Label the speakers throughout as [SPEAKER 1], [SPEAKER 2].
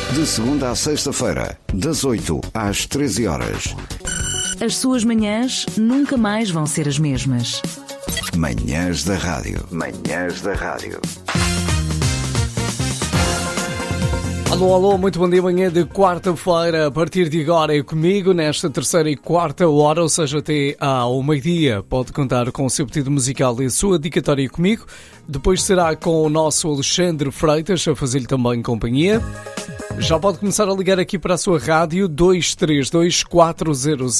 [SPEAKER 1] De segunda à sexta-feira, das 8 às 13 horas.
[SPEAKER 2] As suas manhãs nunca mais vão ser as mesmas.
[SPEAKER 1] Manhãs da Rádio. Manhãs da Rádio.
[SPEAKER 3] Alô, alô, muito bom dia, manhã de quarta-feira. A partir de agora é comigo nesta terceira e quarta hora, ou seja, até ao meio-dia. Pode contar com o seu pedido musical e a sua dedicatória comigo. Depois será com o nosso Alexandre Freitas a fazer-lhe também companhia. Já pode começar a ligar aqui para a sua rádio 232 400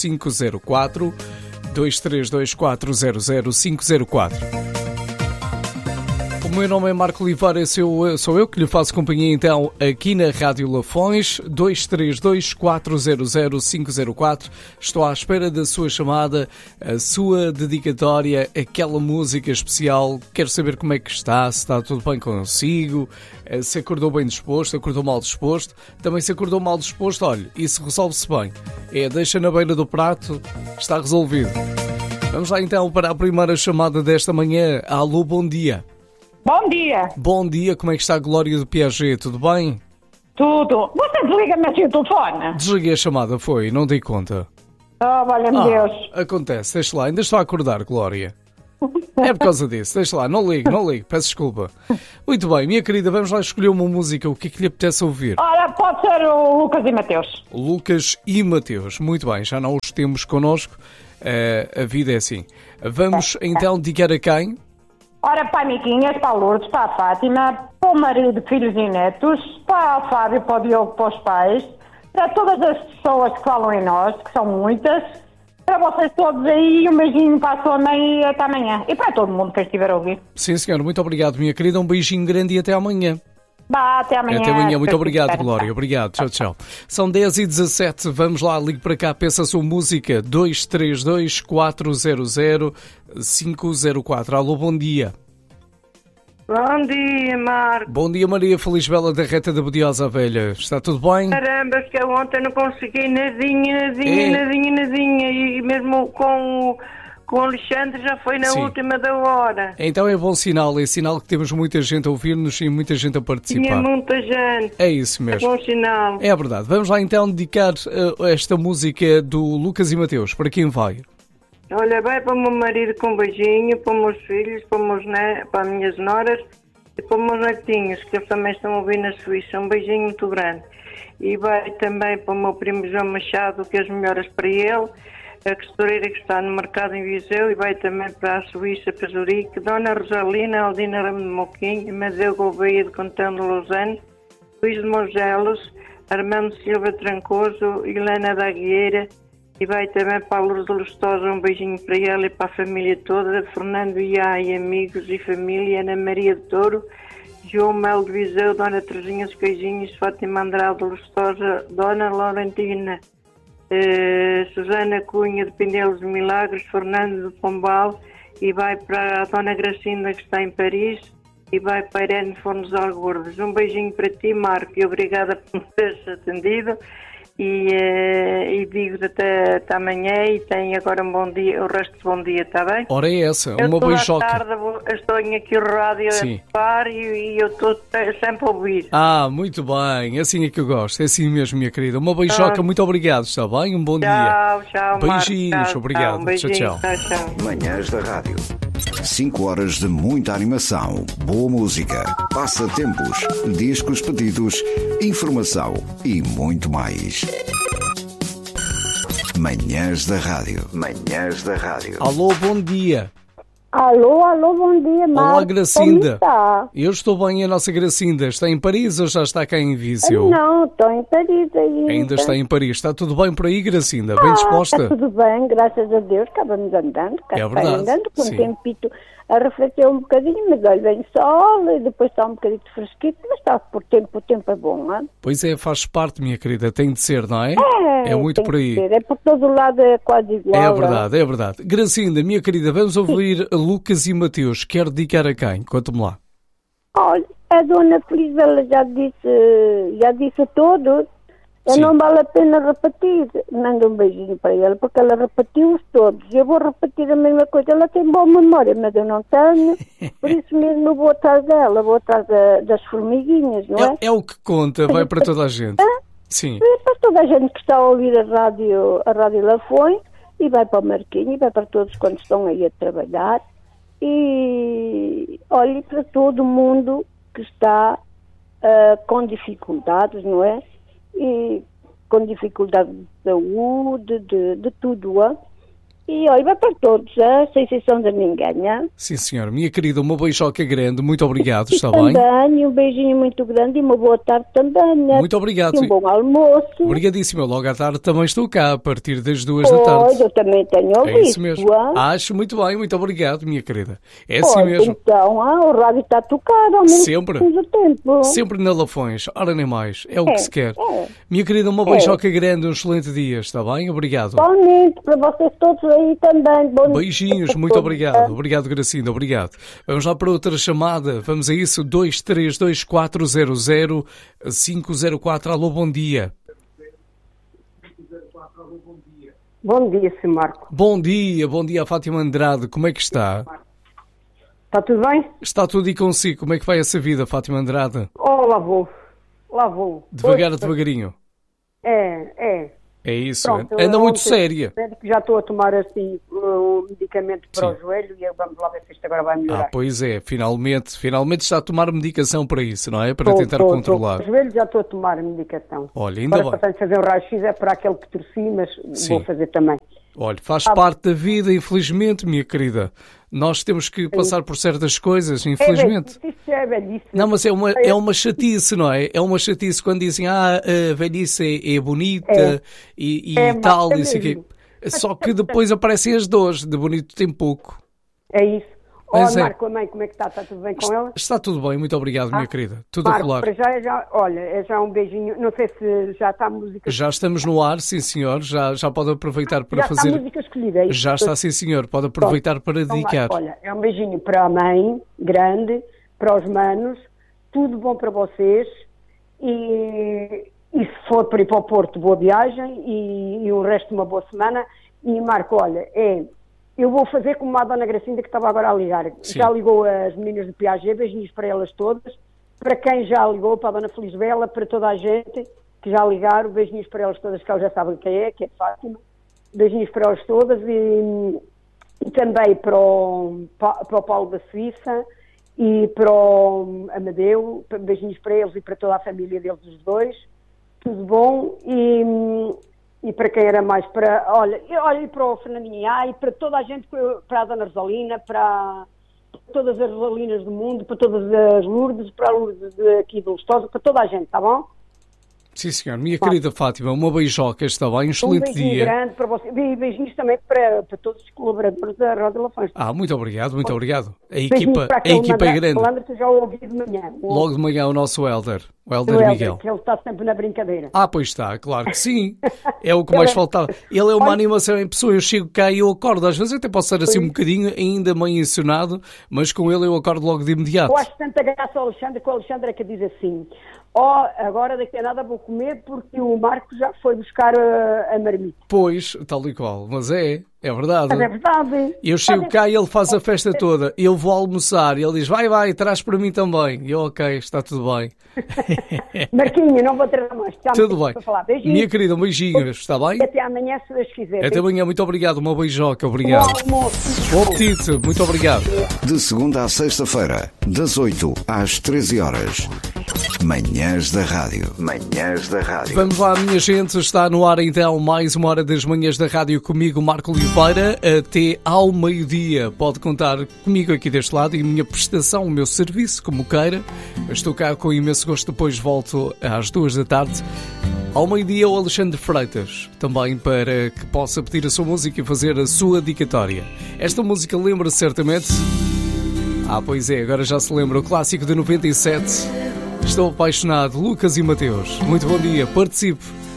[SPEAKER 3] 504 232 400 504. O meu nome é Marco Oliveira, sou eu que lhe faço companhia então aqui na Rádio Lafões, 232 400 504. Estou à espera da sua chamada, a sua dedicatória, aquela música especial. Quero saber como é que está, se está tudo bem consigo, se acordou bem disposto, acordou mal disposto. Também se acordou mal disposto, olha, isso resolve-se bem. Deixa na beira do prato, está resolvido. Vamos lá então para a primeira chamada desta manhã. Alô, bom dia.
[SPEAKER 4] Bom dia.
[SPEAKER 3] Bom dia, como é que está a Glória do Piaget? Tudo bem?
[SPEAKER 4] Tudo. Você desliga-me assim o telefone?
[SPEAKER 3] Desliguei a chamada, foi, não dei conta.
[SPEAKER 4] Oh, valha-me Deus.
[SPEAKER 3] Acontece, deixa lá, ainda estou a acordar, Glória. É por causa disso, deixa lá, não ligo, peço desculpa. Muito bem, minha querida, vamos lá escolher uma música, o que é que lhe apetece ouvir?
[SPEAKER 4] Ora, pode ser o Lucas e Mateus.
[SPEAKER 3] Lucas e Mateus, muito bem, já não os temos connosco, a vida é assim. Vamos então dedicar a quem?
[SPEAKER 4] Ora, para a Miquinhas, para a Lourdes, para a Fátima, para o marido, filhos e netos, para o Fábio, para o Diogo, para os pais, para todas as pessoas que falam em nós, que são muitas, para vocês todos aí, um beijinho para a sua mãe e até amanhã. E para todo mundo que estiver a ouvir.
[SPEAKER 3] Sim, senhor, muito obrigado, minha querida, um beijinho grande e até amanhã.
[SPEAKER 4] Bah, até amanhã.
[SPEAKER 3] Até amanhã, muito obrigado, Glória. Obrigado, tchau, tchau. São 10h17, vamos lá, ligue para cá, peça a sua música, 232 400 504. Alô, bom dia.
[SPEAKER 5] Bom dia, Marco.
[SPEAKER 3] Bom dia, Maria Feliz Bela da Reta da Bodiosa Velha. Está tudo bem?
[SPEAKER 5] Caramba, que eu ontem não consegui nadinha. E mesmo com o Alexandre já foi na última da hora.
[SPEAKER 3] Então é bom sinal, é sinal que temos muita gente a ouvir-nos e muita gente a participar.
[SPEAKER 5] Tinha muita gente.
[SPEAKER 3] É isso mesmo.
[SPEAKER 5] É bom sinal.
[SPEAKER 3] É verdade. Vamos lá então dedicar esta música do Lucas e Mateus. Para quem vai?
[SPEAKER 5] Olha, vai para o meu marido com um beijinho, para os meus filhos, para as minhas noras e para os meus netinhos, que eles também estão a ouvir na Suíça. Um beijinho muito grande. E vai também para o meu primo João Machado, que as melhoras para ele, a costureira que está no mercado em Viseu, e vai também para a Suíça, para Zurique, Dona Rosalina, Aldina Ramo de Moquim, Amadeu Gouveia de Contão de Lausanne, Luís de Mongelos, Armando Silva Trancoso, Helena da Aguieira, e vai também para a Lourdes Lustosa, um beijinho para ela e para a família toda, Fernando Iá e amigos e família, Ana Maria de Touro, João Melo de Viseu, Dona Terezinha dos Queijinhos, Fátima Andrade Lustosa, Dona Laurentina, Susana Cunha de Pindelos de Milagres, Fernando de Pombal, e vai para a Dona Gracinda que está em Paris, e vai para a Irene Fornos Algordes. Um beijinho para ti, Marco, e obrigada por me teres atendido. E digo até amanhã e tenho agora um bom dia, o resto de bom dia, está bem?
[SPEAKER 3] Ora é essa, uma beijoca.
[SPEAKER 5] À tarde estou aqui o rádio a par e eu estou sempre a ouvir.
[SPEAKER 3] Muito bem, assim é que eu gosto, é assim mesmo, minha querida. Uma beijoca, muito obrigado, está bem? Um bom dia.
[SPEAKER 5] Tchau,
[SPEAKER 3] beijinhos,
[SPEAKER 5] Marco,
[SPEAKER 3] obrigado.
[SPEAKER 5] Beijinho,
[SPEAKER 3] tchau.
[SPEAKER 1] Manhãs da Rádio. 5 horas de muita animação, boa música, passatempos, discos pedidos, informação e muito mais. Manhãs da Rádio. Manhãs da Rádio.
[SPEAKER 3] Alô, bom dia.
[SPEAKER 6] Alô, bom dia, Marco.
[SPEAKER 3] Olá, Gracinda.
[SPEAKER 6] Como está?
[SPEAKER 3] Eu estou bem, a nossa Gracinda. Está em Paris ou já está cá em Viseu?
[SPEAKER 6] Não, estou em Paris ainda.
[SPEAKER 3] Ainda está em Paris. Está tudo bem por aí, Gracinda? Bem disposta?
[SPEAKER 6] Está tudo bem, graças a Deus. Acabamos andando.
[SPEAKER 3] É verdade.
[SPEAKER 6] Andando com
[SPEAKER 3] sim.
[SPEAKER 6] um tempito a refletir um bocadinho, mas olha, vem sol e depois está um bocadinho fresquito, mas está por tempo, o tempo é bom, não é?
[SPEAKER 3] Pois é, faz parte, minha querida, tem de ser, não é? É muito por aí.
[SPEAKER 6] É por todo o lado é quase igual.
[SPEAKER 3] É verdade, é verdade. Gracinda, minha querida, vamos ouvir Lucas e Mateus. Quer dedicar a quem? Conta-me lá.
[SPEAKER 6] Olha, a Dona Feliz, ela já disse a todos.
[SPEAKER 3] Sim.
[SPEAKER 6] Não vale a pena repetir. Manda um beijinho para ela, porque ela repetiu-os todos. Eu vou repetir a mesma coisa. Ela tem boa memória, mas eu não tenho. Por isso mesmo eu vou atrás dela, vou atrás das formiguinhas, não é?
[SPEAKER 3] É o que conta, vai para toda a gente. Sim.
[SPEAKER 6] É para toda a gente que está a ouvir a Rádio Lafões, e vai para o Marquinhos, e vai para todos quando estão aí a trabalhar. E olhe para todo mundo que está com dificuldades, não é? E com dificuldade de saúde, de tudo, e olha, vai para todos, sem exceção de ninguém,
[SPEAKER 3] Sim, senhora. Minha querida, uma beijoca grande, muito obrigado, está
[SPEAKER 6] também,
[SPEAKER 3] bem?
[SPEAKER 6] Um beijinho muito grande e uma boa tarde também,
[SPEAKER 3] Muito obrigado.
[SPEAKER 6] E um bom almoço.
[SPEAKER 3] Obrigadíssimo. Logo à tarde também estou cá, a partir das 2 da tarde.
[SPEAKER 6] Eu também tenho ouvido.
[SPEAKER 3] É isso mesmo. Acho muito bem, muito obrigado, minha querida. É assim mesmo.
[SPEAKER 6] Então, o rádio está a tocar ao mesmo tempo.
[SPEAKER 3] Sempre na Lafões, ora nem mais, é o que se quer. Minha querida, uma beijoca grande, um excelente dia, está bem? Obrigado.
[SPEAKER 6] Igualmente, para vocês todos aí também.
[SPEAKER 3] Beijinhos, muito obrigado. Obrigado, Gracinda, obrigado. Vamos lá para outra chamada, vamos a isso, 232400504. Alô, bom dia.
[SPEAKER 7] Bom dia, Sr. Marco.
[SPEAKER 3] Bom dia, Fátima Andrade, como é que está?
[SPEAKER 7] Está tudo bem?
[SPEAKER 3] Está tudo e consigo, como é que vai essa vida, Fátima Andrade?
[SPEAKER 7] Lá vou.
[SPEAKER 3] Devagarinho. É isso,
[SPEAKER 7] pronto,
[SPEAKER 3] anda muito séria.
[SPEAKER 7] Já estou a tomar assim o medicamento para o joelho e vamos lá ver se isto agora vai melhorar.
[SPEAKER 3] Pois é, finalmente está a tomar medicação para isso, não é? Para tentar controlar.
[SPEAKER 7] Para o joelho já estou a tomar a medicação.
[SPEAKER 3] Olha, ainda
[SPEAKER 7] agora para fazer um raio-x é para aquele que torci, mas vou fazer também.
[SPEAKER 3] Olha, faz parte da vida, infelizmente, minha querida. Nós temos que passar por certas coisas, infelizmente.
[SPEAKER 7] Isso é velhice.
[SPEAKER 3] Não, mas é uma chatice, não é? É uma chatice quando dizem, a velhice é bonita e tal, e sei quê. Só que depois aparecem as dores, de bonito tem pouco.
[SPEAKER 7] É isso. Marco, a mãe, como é que está? Está tudo bem com ela?
[SPEAKER 3] Está tudo bem, muito obrigado, minha querida. Tudo
[SPEAKER 7] Marco,
[SPEAKER 3] a rolar.
[SPEAKER 7] É já um beijinho. Não sei se já está a música.
[SPEAKER 3] Já estamos no ar, sim senhor. Já pode aproveitar para fazer.
[SPEAKER 7] Já está a música escolhida, é isso?
[SPEAKER 3] Já está, sim senhor. Pode aproveitar para dedicar.
[SPEAKER 7] Olha, é um beijinho para a mãe, grande, para os manos. Tudo bom para vocês. E se for para ir para o Porto, boa viagem. E o resto, uma boa semana. E Marco, olha, eu vou fazer como a dona Gracinda que estava agora a ligar. Sim. Já ligou as meninas de Piaget, beijinhos para elas todas. Para quem já ligou, para a dona Felisbela, para toda a gente que já ligaram, beijinhos para elas todas, que elas já sabem quem é, que é Fátima. Beijinhos para elas todas e também para o Paulo da Suíça e para o Amadeu. Beijinhos para eles e para toda a família deles, os dois. Tudo bom e para quem era mais, olha, e para o Fernandinho e para toda a gente, para a Dona Rosalina, para todas as Rosalinas do mundo, para todas as Lourdes, para a Lourdes aqui do Lustosa, para toda a gente, está bom?
[SPEAKER 3] Sim, senhor. Minha querida Fátima, uma beijoca, está bem? Um excelente dia. Um
[SPEAKER 7] beijinho grande para você. E beijinhos também para todos os colaboradores da Rádio Lafões.
[SPEAKER 3] Muito obrigado, muito obrigado. A equipa é grande.
[SPEAKER 7] Malandro, que eu já ouvi de manhã.
[SPEAKER 3] Logo de manhã o nosso Helder, o Helder Miguel.
[SPEAKER 7] Que ele está sempre na brincadeira.
[SPEAKER 3] Pois está, claro que sim. É o que mais faltava. Ele é uma animação em pessoa. Eu chego cá e eu acordo. Às vezes até posso estar assim um bocadinho ainda meio ensinado, mas com ele eu acordo logo de imediato.
[SPEAKER 7] Eu acho tanta graça ao Alexandre, que o Alexandre é que diz assim: agora daqui a nada vou comer porque o Marco já foi buscar a marmita.
[SPEAKER 3] Pois, tal e qual. Mas é verdade.
[SPEAKER 7] Mas é verdade.
[SPEAKER 3] Eu chego cá e ele faz a festa toda. Eu vou almoçar e ele diz, vai, traz para mim também. E eu, ok, está tudo bem.
[SPEAKER 7] Marquinho, não vou trazer mais.
[SPEAKER 3] Tudo bem. Minha querida, um beijinho, está bem?
[SPEAKER 7] E até amanhã, se Deus quiser.
[SPEAKER 3] Até amanhã, muito obrigado. Uma beijoca, obrigado. Bom apetite, muito obrigado.
[SPEAKER 1] De segunda à sexta-feira, das 8 às 13 horas. Manhãs da Rádio. Manhãs da Rádio.
[SPEAKER 3] Vamos lá, minha gente. Está no ar então mais uma hora das Manhãs da Rádio comigo, Marco Oliveira, até ao meio-dia. Pode contar comigo aqui deste lado e a minha prestação, o meu serviço, como queira. Estou cá com imenso gosto. Depois volto às 2 da tarde. Ao meio-dia o Alexandre Freitas, também para que possa pedir a sua música e fazer a sua dedicatória. Esta música lembra-se certamente... pois é, agora já se lembra, o clássico de 97... Estou apaixonado, Lucas e Mateus. Muito bom dia, participe.